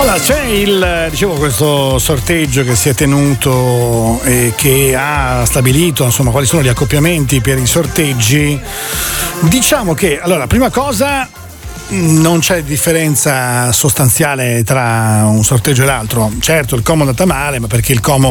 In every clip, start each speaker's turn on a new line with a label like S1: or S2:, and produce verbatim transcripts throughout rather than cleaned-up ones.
S1: Allora, c'è il, dicevo, questo sorteggio che si è tenuto e che ha stabilito, insomma, quali sono gli accoppiamenti per i sorteggi. Diciamo che, allora, prima cosa, non c'è differenza sostanziale tra un sorteggio e l'altro. Certo, il Como è andata male, ma perché il Como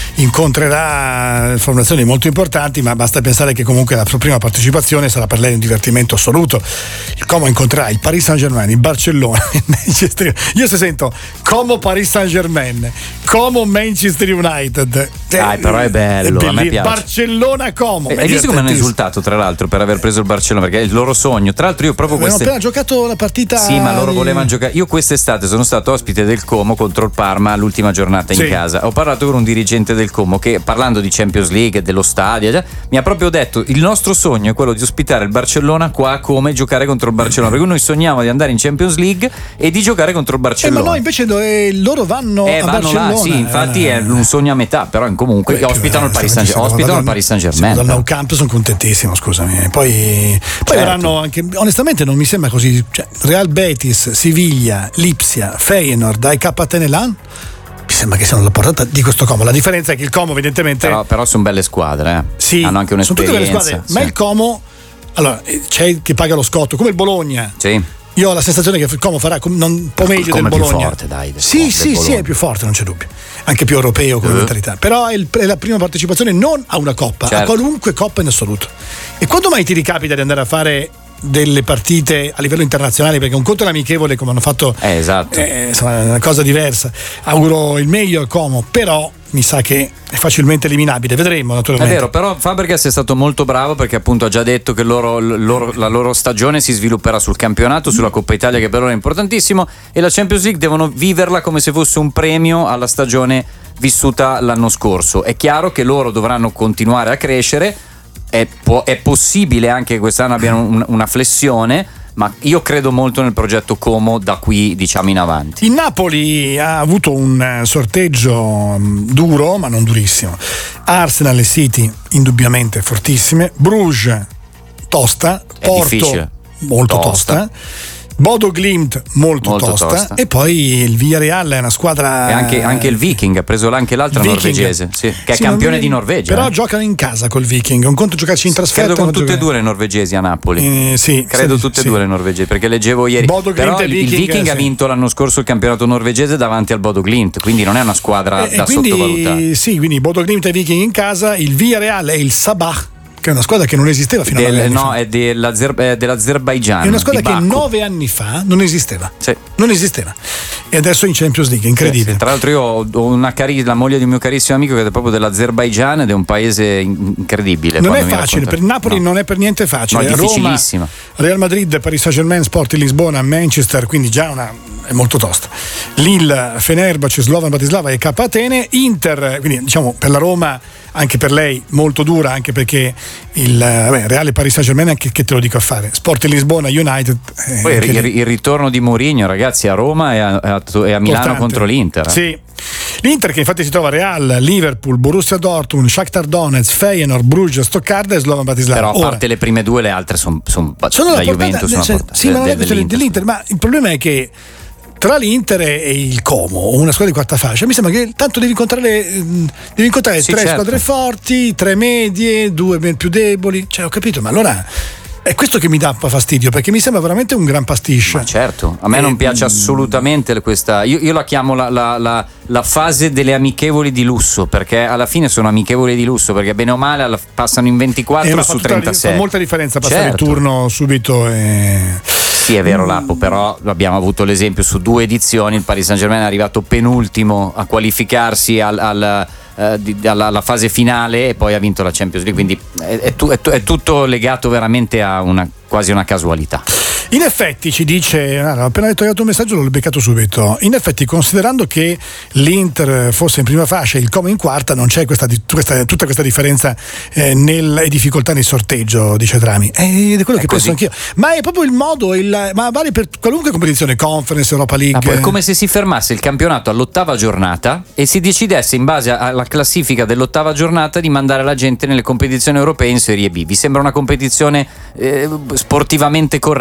S1: incontrerà formazioni molto importanti, ma basta pensare che comunque la sua prima partecipazione sarà per lei un divertimento assoluto. Il Como incontrerà il Paris Saint-Germain, il Barcellona, il Manchester. Io se sento Como Paris Saint-Germain, Como Manchester United,
S2: dai, però è bello,
S1: è
S2: a me piace.
S1: Barcellona Como.
S2: E, hai visto come hanno esultato, tra l'altro, per aver preso il Barcellona, perché è il loro sogno. Tra l'altro io proprio
S1: Abbiamo
S2: queste...
S1: appena giocato la partita.
S2: Sì, ma loro volevano giocare. Io quest'estate sono stato ospite del Como contro il Parma l'ultima giornata in
S1: sì.
S2: casa. Ho parlato con un dirigente del Como che, parlando di Champions League e dello stadio, già, mi ha proprio detto: il nostro sogno è quello di ospitare il Barcellona qua, come giocare contro il Barcellona, perché noi sogniamo di andare in Champions League e di giocare contro il Barcellona.
S1: Eh, ma no, invece dove loro vanno
S2: eh,
S1: a
S2: vanno
S1: Barcellona.
S2: Là, sì, infatti
S1: eh,
S2: è un sogno a metà, però comunque
S1: eh,
S2: ospitano il Paris Saint-Germain. Ospitano il Paris Saint-Germain.
S1: Dal Nou Camp sono contentissimo, scusami. Poi, poi
S2: certo.
S1: verranno anche, onestamente non mi sembra così, cioè, Real Betis, Siviglia, Lipsia, Feyenoord, A E K Atenelan, mi sembra che siano alla portata di questo Como. La differenza è che il Como evidentemente
S2: però, però sono belle squadre, eh.
S1: Sì,
S2: hanno anche un'esperienza,
S1: sono tutte belle squadre,
S2: sì.
S1: ma il Como, allora, c'è chi paga lo scotto, come il Bologna.
S2: Sì.
S1: Io ho la sensazione che il Como farà un po' meglio del Bologna.
S2: È più forte, dai. Del
S1: sì,
S2: del
S1: sì,
S2: Bologna.
S1: sì, è più forte, non c'è dubbio. Anche più europeo come uh. mentalità. Però è, il, è la prima partecipazione non a una coppa, certo. a qualunque coppa in assoluto. E quando mai ti ricapita di andare a fare delle partite a livello internazionale, perché un conto è l'amichevole come hanno fatto,
S2: eh, esatto.
S1: eh, insomma, è una cosa diversa. Auguro il meglio al Como, però mi sa che è facilmente eliminabile, vedremo naturalmente.
S2: È vero, però Fabregas è stato molto bravo, perché appunto ha già detto che loro, loro, la loro stagione si svilupperà sul campionato, sulla Coppa Italia, che per loro è importantissimo, e la Champions League devono viverla come se fosse un premio alla stagione vissuta l'anno scorso. È chiaro che loro dovranno continuare a crescere. È, po- è possibile anche che quest'anno abbiano un- una flessione, ma io credo molto nel progetto Como da qui, diciamo, in avanti.
S1: Il Napoli ha avuto un sorteggio um, duro, ma non durissimo. Arsenal e City indubbiamente fortissime, Bruges tosta,
S2: È
S1: Porto
S2: difficile.
S1: molto tosta,
S2: Tosta.
S1: Bodo Glimt molto,
S2: Molto
S1: tosta,
S2: tosta.
S1: e poi il Villarreal è una squadra,
S2: E anche, anche il Viking ha preso anche l'altra
S1: Viking.
S2: norvegese, sì, che è
S1: Sì,
S2: campione
S1: non-
S2: di Norvegia.
S1: però
S2: eh.
S1: giocano in casa col Viking, un conto giocarci in trasferta.
S2: Credo con
S1: un
S2: tutte e
S1: giocare-
S2: due le norvegesi a Napoli.
S1: Eh, sì,
S2: Credo
S1: sì,
S2: tutte e
S1: sì.
S2: due le norvegesi, perché leggevo ieri.
S1: Bodo Glimt
S2: Però
S1: e
S2: il
S1: Viking,
S2: il Viking ha
S1: sì.
S2: vinto l'anno scorso il campionato norvegese davanti al Bodo Glimt, quindi non è una squadra
S1: E
S2: da
S1: quindi,
S2: sottovalutare.
S1: sì, quindi Bodo Glimt e Viking in casa, il Villarreal e il Sabah, che è una squadra che non esisteva fino a
S2: Del-
S1: nove anni
S2: no,
S1: fa.
S2: è dell'Azer- è dell'Azerbaigian.
S1: È una squadra
S2: di
S1: che
S2: Baku.
S1: nove anni fa non esisteva.
S2: Sì.
S1: Non esisteva. E adesso in Champions League, incredibile.
S2: Sì, sì. Tra l'altro io ho ho una cari- la moglie di un mio carissimo amico che è proprio dell'Azerbaigian, ed è un paese in- incredibile.
S1: Non è
S2: quando mi
S1: facile,
S2: racconta-
S1: per il Napoli
S2: no.
S1: non è per niente facile.
S2: No, è
S1: Roma,
S2: difficilissima.
S1: Real Madrid, Paris Saint-Germain, Sporting Lisbona, Manchester, quindi già una, è molto tosta. Lille, Fenerbahce, Slovan Bratislava e K Atene, Inter, quindi diciamo per la Roma, anche per lei molto dura, anche perché il beh, Reale Paris Saint-Germain, anche che te lo dico a fare, Sporting Lisbona, United. eh,
S2: Poi
S1: anche
S2: il,
S1: lì.
S2: il ritorno di Mourinho, ragazzi, a Roma e a, a- e a Milano
S1: Importante.
S2: contro l'Inter.
S1: Sì. L'Inter che infatti si trova Real, Liverpool, Borussia Dortmund, Shakhtar Donetsk, Feyenoord, Bruges, Stoccarda e Slovan Bratislava.
S2: Però a
S1: Ora,
S2: parte le prime due, le altre son, son,
S1: sono
S2: da
S1: la portata,
S2: Juventus sono
S1: cioè,
S2: portate-
S1: sì, ma non è
S2: de-
S1: questione
S2: dell'Inter.
S1: dell'Inter, ma il problema è che tra l'Inter e il Como, una squadra di quarta fascia, mi sembra che tanto devi incontrare, ehm, devi incontrare
S2: Sì,
S1: tre
S2: certo.
S1: squadre forti, tre medie, due ben più deboli. Cioè, ho capito, ma allora è questo che mi dà fastidio, perché mi sembra veramente un gran pasticcio.
S2: Ma certo, a me non
S1: Eh,
S2: piace assolutamente questa. Io, io la chiamo la, la- la- la fase delle amichevoli di lusso, perché alla fine sono amichevoli di lusso, perché bene o male alla- passano in
S1: Eh,
S2: ventiquattro
S1: ma
S2: su
S1: fa tutta-
S2: trentasei.
S1: fa molta differenza passare
S2: Certo.
S1: il turno subito. E...
S2: Sì, è vero, Lapo, però abbiamo avuto l'esempio su due edizioni. Il Paris Saint-Germain è arrivato penultimo a qualificarsi al, al, eh, di- alla, alla fase finale e poi ha vinto la Champions League. Quindi è, è tu- è tu- è tutto legato veramente a una quasi una casualità.
S1: In effetti ci dice, ah, ho appena letto un messaggio, l'ho beccato subito. In effetti, considerando che l'Inter fosse in prima fascia e il Como in quarta, non c'è questa, questa, tutta questa differenza eh, nel, e difficoltà nel sorteggio, dice Trami. Ed è quello
S2: È
S1: che
S2: così.
S1: penso anch'io. Ma è proprio il modo, il, ma vale per qualunque competizione, Conference, Europa League.
S2: Ah, poi è come se si fermasse il campionato all'ottava giornata e si decidesse in base alla classifica dell'ottava giornata di mandare la gente nelle competizioni europee in Serie B. Vi sembra una competizione eh, sportivamente corretta? No.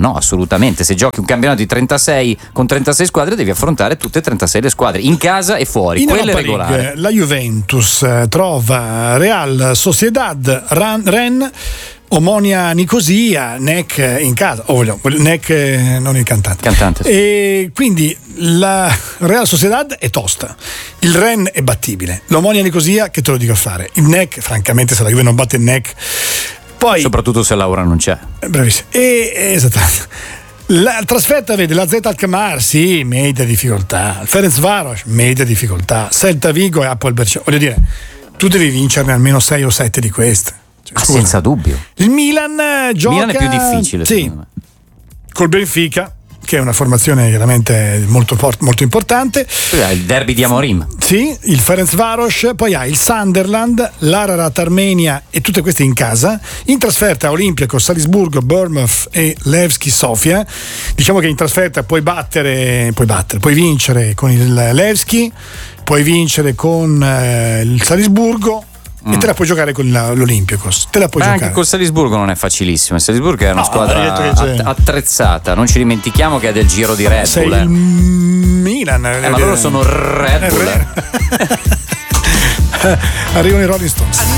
S2: no, assolutamente. Se giochi un campionato di trentasei con trentasei squadre devi affrontare tutte e trentasei le squadre, in casa e fuori.
S1: In
S2: Quello è
S1: Europa
S2: regolare.
S1: League, la Juventus trova Real Sociedad, Ran, Ren, Omonia Nicosia, N E C in casa, o vogliamo, N E C non il cantante.
S2: Cantante, sì.
S1: E quindi la Real Sociedad è tosta, il Ren è battibile, l'Omonia Nicosia che te lo dico a fare, il N E C francamente se la Juve non batte il N E C, poi
S2: soprattutto se Laura non c'è.
S1: Bravissimo. E esattamente. La trasferta vede la Z Alkmaar, sì, media difficoltà, Ferencváros, media difficoltà, Celta Vigo e Apple Berceo. Voglio dire, tu devi vincerne almeno sei o sette di queste. Cioè,
S2: ah, senza dubbio.
S1: Il Milan gioca.
S2: Il Milan è più difficile,
S1: sì,
S2: secondo me.
S1: Col Benfica, che è una formazione veramente molto, molto importante.
S2: Poi hai il derby di Amorim.
S1: Sì, il Ferencváros, poi ha il Sunderland, l'Ararat Armenia e tutte queste in casa. In trasferta Olympiacos, Salisburgo, Bournemouth e Levski Sofia. Diciamo che in trasferta puoi battere, puoi battere, puoi vincere con il Levski, puoi vincere con eh, il Salisburgo. Mm. E te la puoi giocare con la, l'Olympiacos. Te la puoi
S2: Ma
S1: giocare.
S2: anche col Salisburgo non è facilissimo. Il Salisburgo è una
S1: no,
S2: squadra att- attrezzata. Non ci dimentichiamo che è del giro di Red
S1: Sei
S2: Bull.
S1: il Milan.
S2: Eh, ma loro sono Red Bull.
S1: Arrivano i Rolling Stones.